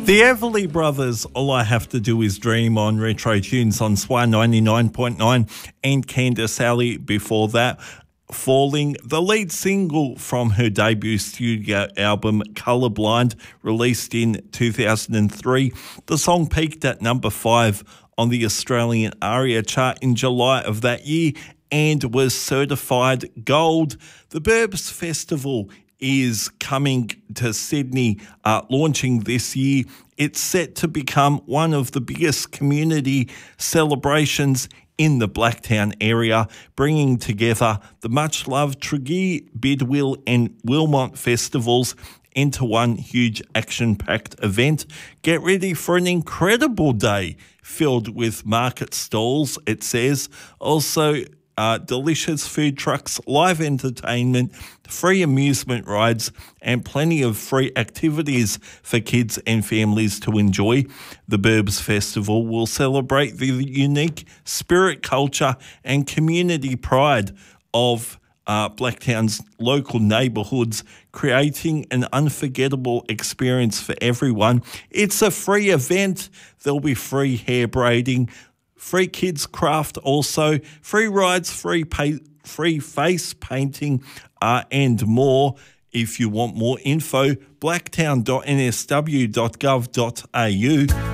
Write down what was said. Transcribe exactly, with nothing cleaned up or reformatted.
The Everly Brothers, All I Have to Do Is Dream on Retro Tunes on S W A ninety-nine point nine, and Candice Alley before that. Falling, the lead single from her debut studio album Colourblind, released in two thousand three. The song peaked at number five on the Australian ARIA chart in July of that year and was certified gold. The Burbs Festival is coming to Sydney, uh, launching this year. It's set to become one of the biggest community celebrations in the Blacktown area, bringing together the much-loved Tregear, Bidwill and Wilmot festivals into one huge action-packed event. Get ready for an incredible day filled with market stalls, it says. Also, Uh, delicious food trucks, live entertainment, free amusement rides, and plenty of free activities for kids and families to enjoy. The Burbs Festival will celebrate the unique spirit, culture, and community pride of uh, Blacktown's local neighbourhoods, creating an unforgettable experience for everyone. It's a free event. There'll be free hair braiding, free kids craft also, free rides, free pay, free face painting, uh, and more. If you want more info, blacktown dot n s w dot gov dot a u.